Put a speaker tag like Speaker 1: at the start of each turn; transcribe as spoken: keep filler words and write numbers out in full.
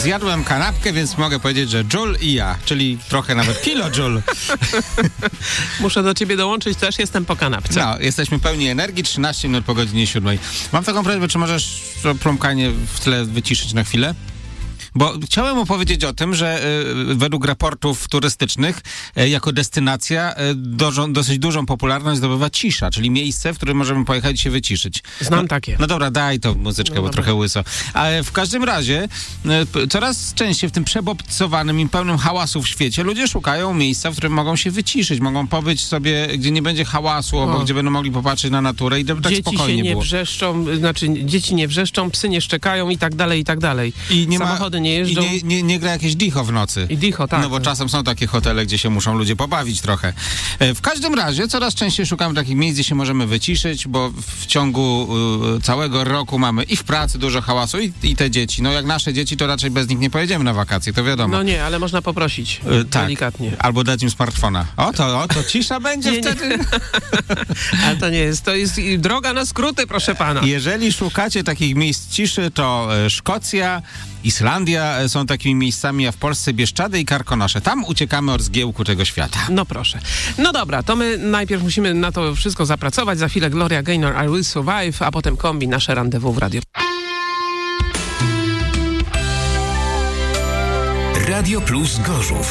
Speaker 1: zjadłem kanapkę, więc mogę powiedzieć, że Joule i ja, czyli trochę nawet kilojoule.
Speaker 2: Muszę do ciebie dołączyć, też jestem po kanapce.
Speaker 1: No, jesteśmy pełni energii, trzynaście minut po godzinie siódmej. Mam taką prośbę, czy możesz to plumkanie w tle wyciszyć na chwilę? Bo chciałem opowiedzieć o tym, że y, według raportów turystycznych y, jako destynacja y, dożą, dosyć dużą popularność zdobywa cisza, czyli miejsce, w którym możemy pojechać i się wyciszyć.
Speaker 2: Znam
Speaker 1: no,
Speaker 2: takie.
Speaker 1: No dobra, daj tą muzyczkę,
Speaker 2: No
Speaker 1: bo
Speaker 2: dobra.
Speaker 1: trochę łyso. Ale w każdym razie y, coraz częściej w tym przebodźcowanym i pełnym hałasu w świecie ludzie szukają miejsca, w którym mogą się wyciszyć, mogą pobyć sobie, gdzie nie będzie hałasu,
Speaker 2: O.
Speaker 1: albo gdzie będą mogli popatrzeć na naturę i żeby tak
Speaker 2: Dzieci
Speaker 1: spokojnie
Speaker 2: się nie
Speaker 1: było.
Speaker 2: wrzeszczą, znaczy dzieci nie wrzeszczą, psy nie szczekają i tak dalej, i tak dalej.
Speaker 1: I nie
Speaker 2: Samochody
Speaker 1: ma,
Speaker 2: nie jeżdżą.
Speaker 1: I nie, nie, nie gra jakieś dicho w nocy.
Speaker 2: I dicho, tak.
Speaker 1: No bo czasem są takie hotele, gdzie się muszą ludzie pobawić trochę. E, W każdym razie coraz częściej szukamy takich miejsc, gdzie się możemy wyciszyć, bo w ciągu y, całego roku mamy i w pracy dużo hałasu i, i te dzieci. No jak nasze dzieci, to raczej bez nich nie pojedziemy na wakacje, to wiadomo.
Speaker 2: No nie, ale można poprosić.
Speaker 1: E, tak.
Speaker 2: Delikatnie.
Speaker 1: Albo dać im smartfona. O to, o to cisza będzie
Speaker 2: Nie, nie.
Speaker 1: wtedy.
Speaker 2: Ale to nie jest, to jest i droga na skróty, proszę pana.
Speaker 1: Jeżeli szukacie takich miejsc ciszy, to e, Szkocja, Islandia e, są takimi miejscami, a w Polsce Bieszczady i Karkonosze. Tam uciekamy od zgiełku tego świata.
Speaker 2: No proszę. No dobra, to my najpierw musimy na to wszystko zapracować. Za chwilę Gloria Gaynor, I Will Survive, a potem Kombi, nasze randewu w radio.
Speaker 3: Radio Plus Gorzów.